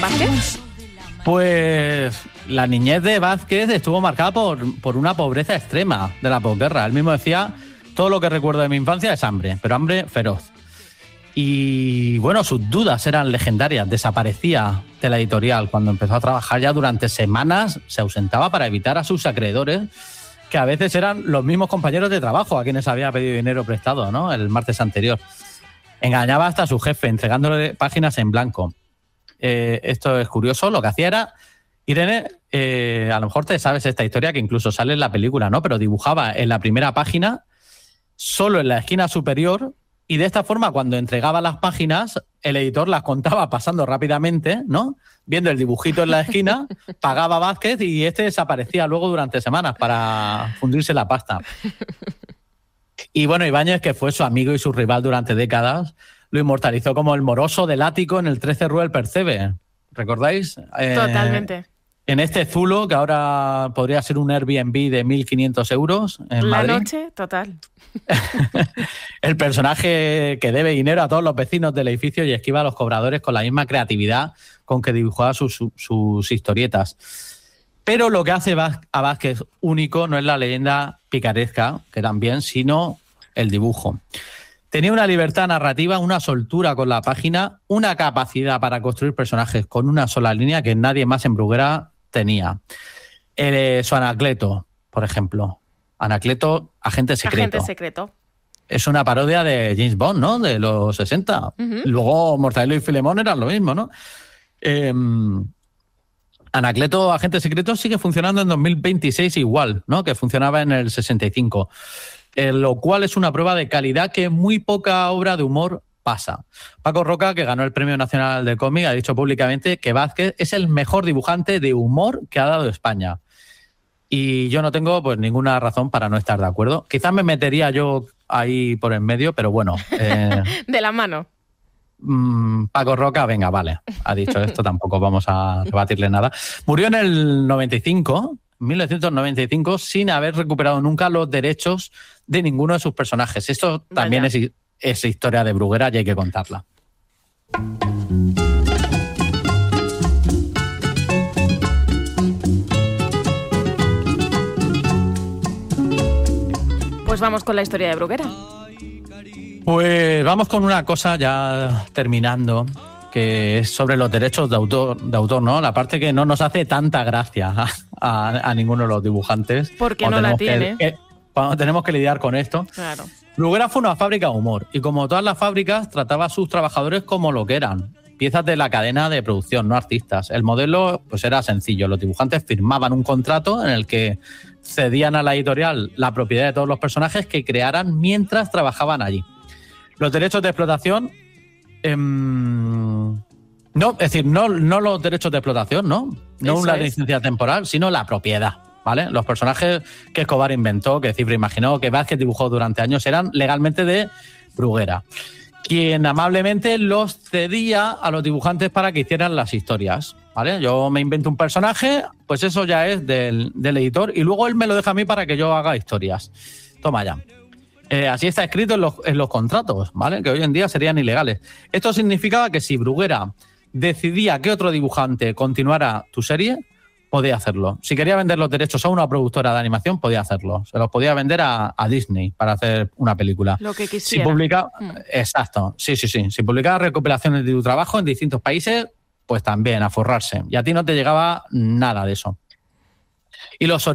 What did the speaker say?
Vázquez? Pues la niñez de Vázquez estuvo marcada por una pobreza extrema de la posguerra. Él mismo decía, todo lo que recuerdo de mi infancia es hambre, pero hambre feroz. Y bueno, sus dudas eran legendarias. Desaparecía de la editorial cuando empezó a trabajar. Ya durante semanas se ausentaba para evitar a sus acreedores, que a veces eran los mismos compañeros de trabajo a quienes había pedido dinero prestado, ¿no? El martes anterior. Engañaba hasta a su jefe, entregándole páginas en blanco. Esto es curioso. Lo que hacía era, Irene, a lo mejor te sabes esta historia que incluso sale en la película, ¿no? Pero dibujaba en la primera página, solo en la esquina superior, y de esta forma, cuando entregaba las páginas, el editor las contaba pasando rápidamente, ¿no? Viendo el dibujito en la esquina, pagaba a Vázquez y este desaparecía luego durante semanas para fundirse la pasta. Y bueno, Ibáñez, que fue su amigo y su rival durante décadas, lo inmortalizó como el moroso del ático en el 13 Rue del Percebe. ¿Recordáis? Totalmente. En este zulo, que ahora podría ser un Airbnb de 1.500 euros en La Madrid. noche, total. El personaje que debe dinero a todos los vecinos del edificio y esquiva a los cobradores con la misma creatividad con que dibujaba sus historietas. Pero lo que hace a Vázquez único no es la leyenda picaresca, que también, sino el dibujo. Tenía una libertad narrativa, una soltura con la página, una capacidad para construir personajes con una sola línea que nadie más en Bruguera tenía. Su Anacleto, por ejemplo. Anacleto, agente secreto. Agente secreto. Es una parodia de James Bond, ¿no? De los 60. Uh-huh. Luego Mortadelo y Filemón eran lo mismo, ¿no? Anacleto, agente secreto, sigue funcionando en 2026 igual, ¿no? Que funcionaba en el 65. Lo cual es una prueba de calidad que muy poca obra de humor pasa. Paco Roca, que ganó el Premio Nacional de Cómic, ha dicho públicamente que Vázquez es el mejor dibujante de humor que ha dado España. Y yo no tengo pues ninguna razón para no estar de acuerdo. Quizás me metería yo ahí por en medio, pero bueno. De la mano. Paco Roca, venga, vale. Ha dicho esto, tampoco vamos a rebatirle nada. Murió en el 1995, sin haber recuperado nunca los derechos de ninguno de sus personajes. Esto también es historia de Bruguera y hay que contarla. Pues vamos con la historia de Bruguera. Pues vamos con una cosa ya terminando, que es sobre los derechos de autor, ¿no? La parte que no nos hace tanta gracia a ninguno de los dibujantes. Porque no la tiene. Cuando tenemos que lidiar con esto. Claro. Bruguera fue una fábrica de humor y como todas las fábricas trataba a sus trabajadores como lo que eran, piezas de la cadena de producción, no artistas. El modelo pues era sencillo, los dibujantes firmaban un contrato en el que cedían a la editorial la propiedad de todos los personajes que crearan mientras trabajaban allí. Los derechos de explotación, no los derechos de explotación, no una licencia temporal, sino la propiedad, ¿vale? Los personajes que Escobar inventó, que Cifre imaginó, que Vázquez dibujó durante años eran legalmente de Bruguera, quien amablemente los cedía a los dibujantes para que hicieran las historias, ¿vale? Yo me invento un personaje, pues eso ya es del editor y luego él me lo deja a mí para que yo haga historias. Toma ya. Así está escrito en los contratos, ¿vale? Que hoy en día serían ilegales. Esto significaba que si Bruguera decidía que otro dibujante continuara tu serie, podía hacerlo. Si quería vender los derechos a una productora de animación, podía hacerlo. Se los podía vender a Disney para hacer una película. Lo que quisiera. Si publicaba, exacto, sí. Si publicaba recopilaciones de tu trabajo en distintos países, pues también a forrarse. Y a ti no te llegaba nada de eso. Y los